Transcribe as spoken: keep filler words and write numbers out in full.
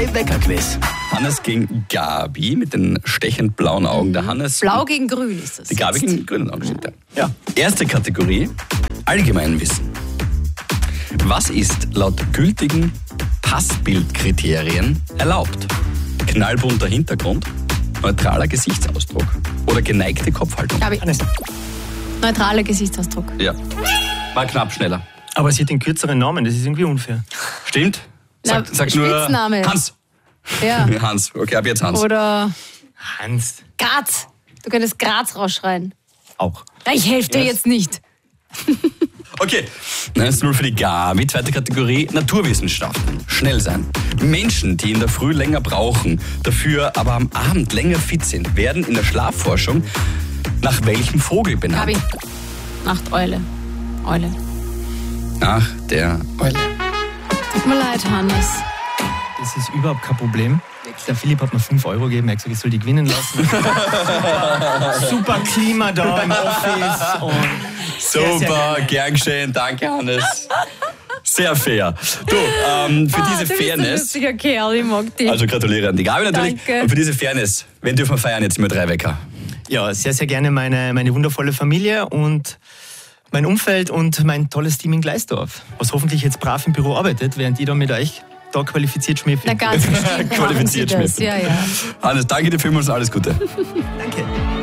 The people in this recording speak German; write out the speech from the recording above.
Wecker-Quiz. Hannes gegen Gabi mit den stechend blauen Augen. Der Hannes. Blau gegen grün ist das. Die Gabi gegen grünen Augen steht da. Ja. Erste Kategorie: Allgemeinwissen. Was ist laut gültigen Passbildkriterien erlaubt? Knallbunter Hintergrund, neutraler Gesichtsausdruck oder geneigte Kopfhaltung? Gabi. Hannes. Neutraler Gesichtsausdruck. Ja. War knapp schneller. Aber sie hat den kürzeren Namen, das ist irgendwie unfair. Stimmt? Sag, Na, sag nur Spitzname. Hans. Ja. Hans, okay, ab jetzt Hans. Oder Hans. Graz. Du könntest Graz rausschreien. Auch. Ich helfe dir jetzt nicht. Okay, eins zu null für die Gabi. Zweite Kategorie: Naturwissenschaften. Schnell sein. Menschen, die in der Früh länger brauchen, dafür aber am Abend länger fit sind, werden in der Schlafforschung nach welchem Vogel benannt? Gabi. Nacht Eule. Eule. Nach der Eule. Tut mir leid, Hannes. Das ist überhaupt kein Problem. Der Philipp hat mir fünf Euro gegeben, er hat gesagt, ich soll die gewinnen lassen. super, super Klima da im Office. Und Super, sehr, sehr gern geschehen, danke Hannes. Sehr fair. Du, ähm, für diese Ah, du bist ein Fairness, lustiger Kerl, ich mag dich. also gratuliere an die Gabi natürlich, Danke. und für diese Fairness, wen dürfen wir feiern jetzt mit drei Wecker? Ja, sehr, sehr gerne meine, meine wundervolle Familie und mein Umfeld und mein tolles Team in Gleisdorf, was hoffentlich jetzt brav im Büro arbeitet, während ich da mit euch da qualifiziert schmäfeln. Na, ganz bestimmt machen Qualifiziert sie das. schmäfeln. Ja, ja. Hannes, danke dir vielmals und alles Gute. Danke.